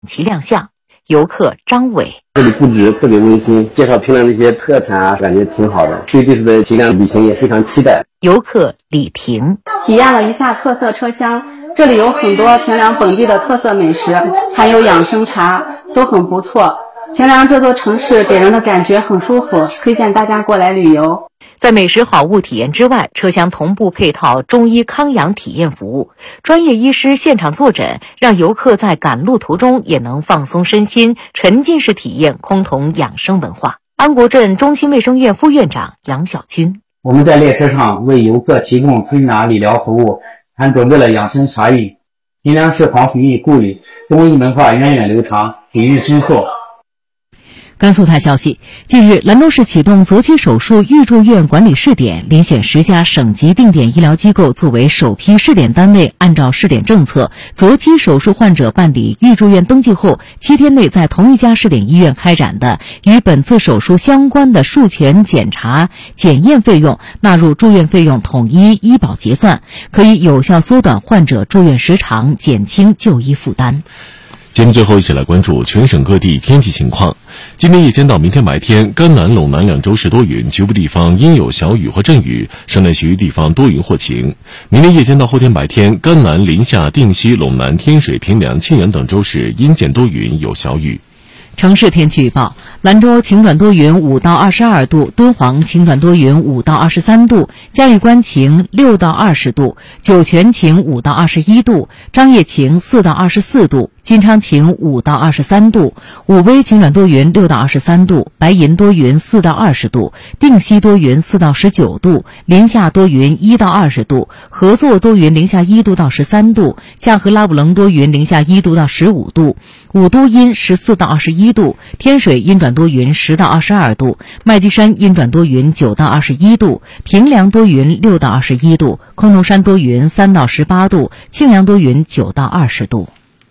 旗亮相。游客张伟， 这里布置特别温馨，介绍平凉的一些特产啊，感觉挺好的。对这次的平凉旅行也非常期待。 游客李婷体验了一下特色车厢，这里有很多平凉本地的特色美食，还有养生茶，都很不错。平凉这座城市给人的感觉很舒服，推荐大家过来旅游。 在美食好物体验之外，车厢同步配套中医康养体验服务，专业医师现场坐诊，让游客在赶路途中也能放松身心，沉浸式体验崆峒养生文化。安国镇中心卫生院副院长杨小军， 我们在列车上为游客提供推拿理疗服务，还准备了养生茶饮。平凉是黄皮艺故里，中医文化源远流长，底蕴深厚。 甘肃台消息，近日兰州市启动择期手术预住院管理试点，遴选10家省级定点医疗机构作为首批试点单位，按照试点政策，择期手术患者办理预住院登记后7天内在同一家试点医院开展的与本次手术相关的术前检查检验费用纳入住院费用统一医保结算，可以有效缩短患者住院时长，减轻就医负担。 节目最后一起来关注全省各地天气情况。今天夜间到明天白天，甘南、陇南两州市多云，局部地方阴有小雨或阵雨，省内其余地方多云或晴。明天夜间到后天白天，甘南、临夏、定西、陇南、天水、平凉、庆阳等州市阴见多云，有小雨。 城市天气预报：兰州晴转多云5到22度，敦煌晴转多云5到23度，嘉峪关晴6到20度，酒泉晴5到21度，张掖晴4到24度，金昌晴5到23度，武威晴转多云6到23度，白银多云4到20度，定西多云4到19度，临夏多云1到20度，合作多云零下1度到13度，夏河拉卜楞多云零下1度到15度，武都阴14到21度，天水阴转多云10到22度，麦积山阴转多云9到21度，平凉多云6到21度，崆峒山多云3到18度，庆阳多云9到20度。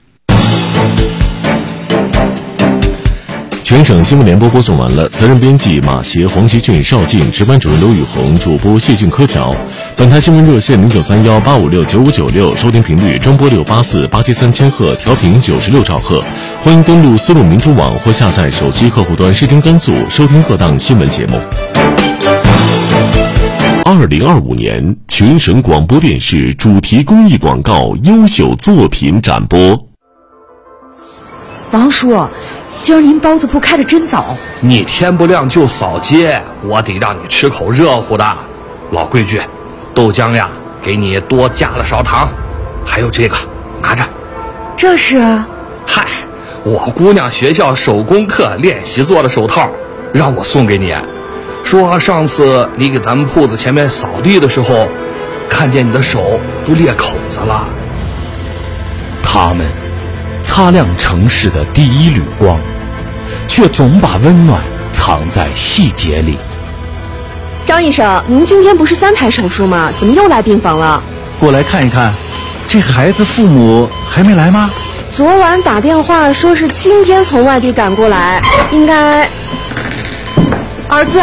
全省新闻联播播送完了，责任编辑马协、黄奇俊、邵静，值班主任刘宇红，主播谢俊、柯角。本台新闻热线0931856956，收听频率中波684873千赫，调频96兆赫。欢迎登录丝路民主网或下载手机客户端视听甘肃，收听各档新闻节目。2025年全省广播电视主题公益广告优秀作品展播。 王叔，今儿您包子铺开得真早。 你天不亮就扫街，我得让你吃口热乎的。老规矩，豆浆呀，给你多加了勺糖。还有这个，拿着。 这是？ 嗨，我姑娘学校手工课练习做的手套，让我送给你。说上次你给咱们铺子前面扫地的时候，看见你的手都裂口子了。 他们擦亮城市的第一缕光，却总把温暖藏在细节里。 张医生，您今天不是3台手术吗？怎么又来病房了？ 过来看一看，这孩子父母还没来吗？ 昨晚打电话说是今天从外地赶过来，应该……儿子，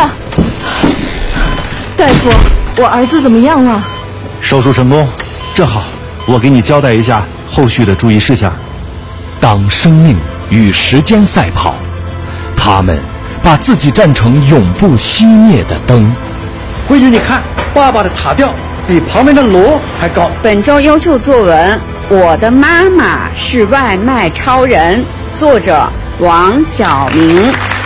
大夫，我儿子怎么样了？ 手术成功，正好我给你交代一下后续的注意事项。 当生命与时间赛跑，他们把自己站成永不熄灭的灯。 闺女，你看，爸爸的塔吊比旁边的锣还高。 本周优秀作文《我的妈妈是外卖超人》，作者王晓明。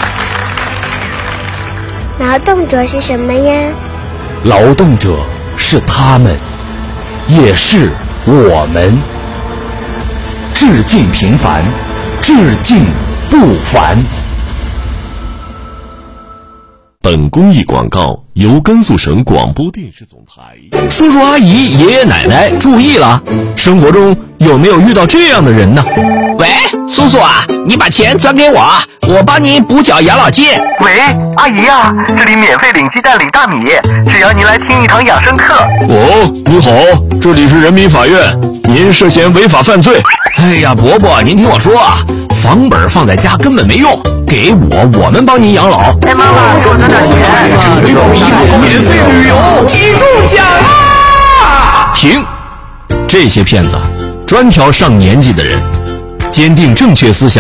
劳动者是什么呀？ 劳动者是他们，也是我们。致敬平凡，致敬不凡。 本公益广告由甘肃省广播电视总台。 叔叔阿姨、爷爷奶奶注意了，生活中有没有遇到这样的人呢？ 喂，叔叔啊，你把钱转给我帮你补缴养老金。 喂，阿姨啊，这里免费领鸡蛋领大米，只要您来听一堂养生课。 哦，你好，这里是人民法院，您涉嫌违法犯罪。 哎呀，伯伯，您听我说啊，房本放在家根本没用，给我们帮您养老。 哎，妈妈，给我转点钱。 免费旅游，记住奖啦！停，这些骗子专挑上年纪的人。 坚定正确思想。